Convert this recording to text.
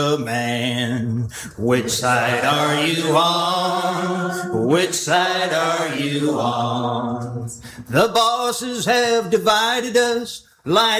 man. Which side are you on? Which side are you on? The bosses have divided us like